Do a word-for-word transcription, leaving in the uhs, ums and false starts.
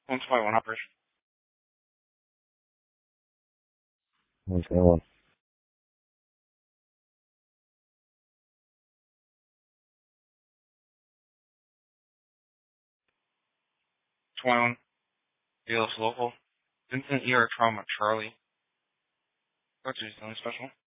one twenty-one operation. one twenty-one. twenty-one. B L S local. Vincent E R Trauma Charlie. What's your special?